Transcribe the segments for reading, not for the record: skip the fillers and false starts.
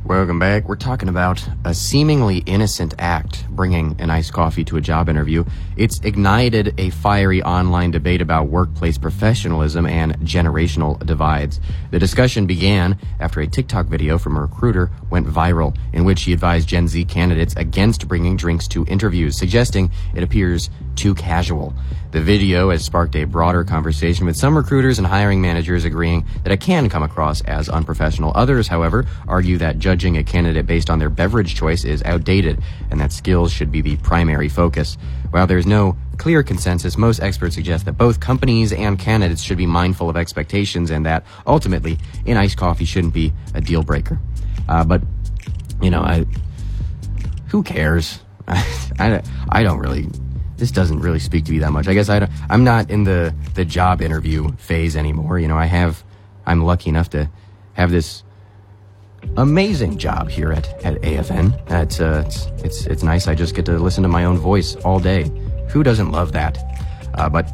Welcome back. We're talking about a seemingly innocent act, bringing an iced coffee to a job interview. It's ignited a fiery online debate about workplace professionalism and generational divides. The discussion began after a TikTok video from a recruiter went viral, in which he advised Gen Z candidates against bringing drinks to interviews, suggesting it appears too casual. The video has sparked a broader conversation, with some recruiters and hiring managers agreeing that it can come across as unprofessional. Others, however, argue that judging a candidate based on their beverage choice is outdated and that skills should be the primary focus. While there's no clear consensus, most experts suggest that both companies and candidates should be mindful of expectations and that, ultimately, an iced coffee shouldn't be a deal breaker. But, who cares? I don't really... This doesn't really speak to me that much. I guess I'm not in the job interview phase anymore. I'm lucky enough to have this amazing job here at AFN. It's nice. I just get to listen to my own voice all day. Who doesn't love that? But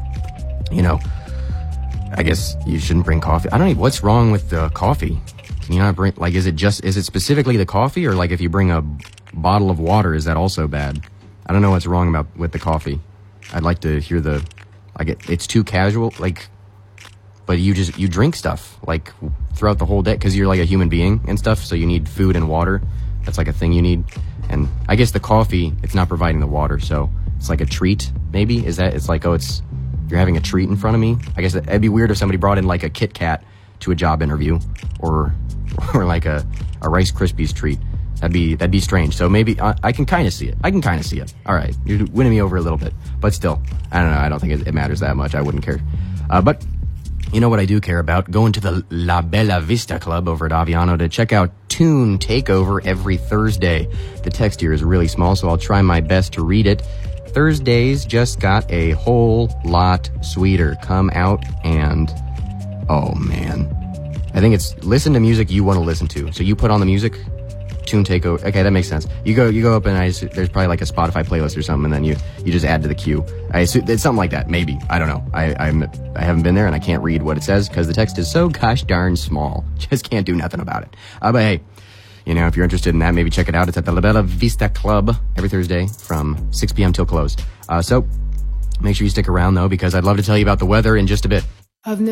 I guess you shouldn't bring coffee. I don't know what's wrong with the coffee. Can you not bring, is it specifically the coffee, or if you bring a bottle of water, is that also bad? I don't know what's wrong with the coffee. I'd like to hear it's too casual, but you drink stuff, throughout the whole day, because you're a human being and stuff, so you need food and water. That's a thing you need. And I guess the coffee, it's not providing the water, so it's like a treat, maybe? You're having a treat in front of me? I guess it'd be weird if somebody brought in, a Kit Kat to a job interview, or a Rice Krispies treat. That'd be strange. So maybe I can kind of see it. All right, you're winning me over a little bit, but still, I don't know. I don't think it matters that much. I wouldn't care. But you know what I do care about? Going to the La Bella Vista Club over at Aviano to check out Tune Takeover every Thursday. The text here is really small, so I'll try my best to read it. Thursdays just got a whole lot sweeter. Come out and, oh man, I think it's listen to music you want to listen to. So you put on the music. Tune Takeover. Okay, that makes sense. You go up and there's probably a Spotify playlist or something, and then you just add to the queue. I assume it's something like that. Maybe, I don't know. I haven't been there, and I can't read what it says because the text is so gosh darn small. Just can't do nothing about it. But hey, if you're interested in that, maybe check it out. It's at the La Bella Vista Club every Thursday from 6 p.m. till close. So make sure you stick around though, because I'd love to tell you about the weather in just a bit.